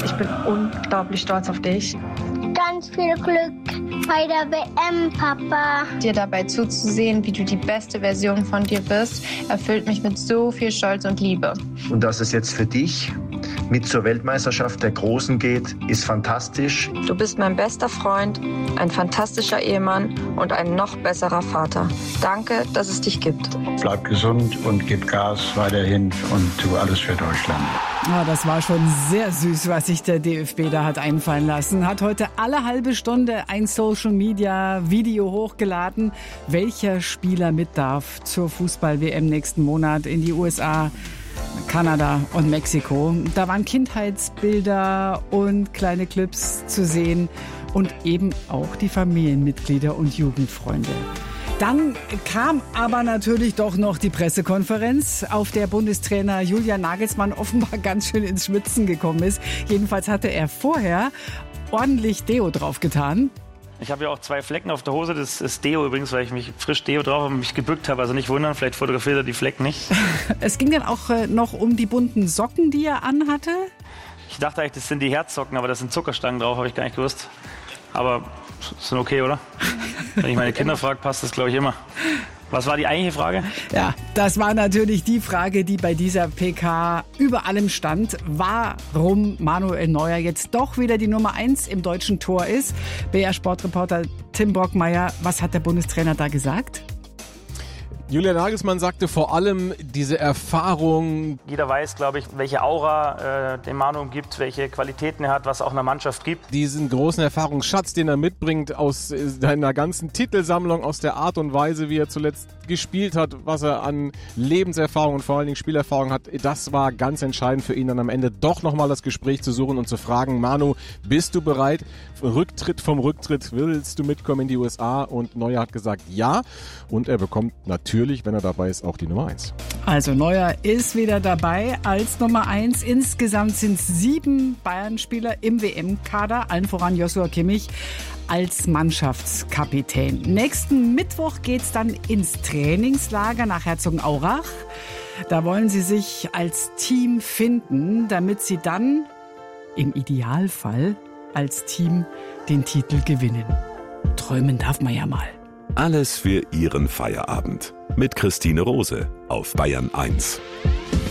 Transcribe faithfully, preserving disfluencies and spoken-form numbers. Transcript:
Ich bin unglaublich stolz auf dich. Ganz viel Glück bei der W M, Papa. Dir dabei zuzusehen, wie du die beste Version von dir bist, erfüllt mich mit so viel Stolz und Liebe. Und dass es jetzt für dich mit zur Weltmeisterschaft der Großen geht, ist fantastisch. Du bist mein bester Freund, ein fantastischer Ehemann und ein noch besserer Vater. Danke, dass es dich gibt. Bleib gesund und gib Gas weiterhin und tu alles für Deutschland. Ja, das war schon sehr süß, was sich der D F B da hat einfallen lassen. Hat heute alle halbe Stunde ein Social-Media-Video hochgeladen, welcher Spieler mit darf zur Fußball-W M nächsten Monat in die U S A, Kanada und Mexiko. Da waren Kindheitsbilder und kleine Clips zu sehen und eben auch die Familienmitglieder und Jugendfreunde. Dann kam aber natürlich doch noch die Pressekonferenz, auf der Bundestrainer Julian Nagelsmann offenbar ganz schön ins Schwitzen gekommen ist. Jedenfalls hatte er vorher ordentlich Deo draufgetan. Ich habe ja auch zwei Flecken auf der Hose. Das ist Deo übrigens, weil ich mich frisch Deo drauf habe und mich gebückt habe. Also nicht wundern, vielleicht fotografiert er die Flecken nicht. Es ging dann auch äh, noch um die bunten Socken, die er anhatte. Ich dachte eigentlich, das sind die Herzsocken, aber da sind Zuckerstangen drauf, habe ich gar nicht gewusst. Aber sind okay, oder? Wenn ich meine Kinder frage, passt das, glaube ich, immer. Was war die eigentliche Frage? Ja, das war natürlich die Frage, die bei dieser P K über allem stand. Warum Manuel Neuer jetzt doch wieder die Nummer eins im deutschen Tor ist. B R-Sportreporter Tim Brockmeier, was hat der Bundestrainer da gesagt? Julian Nagelsmann sagte vor allem diese Erfahrung. Jeder weiß, glaube ich, welche Aura äh, dem Manu gibt, welche Qualitäten er hat, was auch einer Mannschaft gibt. Diesen großen Erfahrungsschatz, den er mitbringt aus seiner ganzen Titelsammlung, aus der Art und Weise, wie er zuletzt gespielt hat, was er an Lebenserfahrung und vor allen Dingen Spielerfahrung hat, das war ganz entscheidend für ihn, dann am Ende doch nochmal das Gespräch zu suchen und zu fragen, Manu, bist du bereit? Rücktritt vom Rücktritt, willst du mitkommen in die U S A? Und Neuer hat gesagt, ja. Und er bekommt natürlich, wenn er dabei ist, auch die Nummer eins. Also Neuer ist wieder dabei als Nummer eins. Insgesamt sind es sieben Bayern-Spieler im W M-Kader, allen voran Joshua Kimmich als Mannschaftskapitän. Nächsten Mittwoch geht's dann ins Trainingslager nach Herzogenaurach. Da wollen sie sich als Team finden, damit sie dann im Idealfall als Team den Titel gewinnen. Träumen darf man ja mal. Alles für Ihren Feierabend. Mit Christine Rose auf Bayern eins.